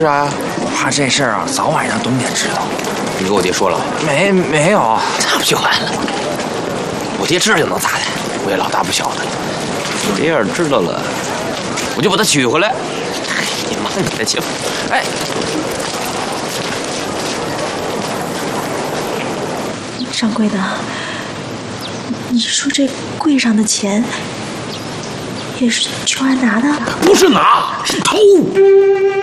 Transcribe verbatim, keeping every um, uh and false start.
啥呀？怕这事儿啊，早晚让东天知道。 你跟我爹说了？ 没没有， 那不就完了？我爹知道又能咋的？我也老大不小的了。我爹要是知道了，我就把他娶回来。哎，你忙你的去吧。哎， 掌柜的，你说这柜上的钱也是秋安拿的？ 不是拿，是偷。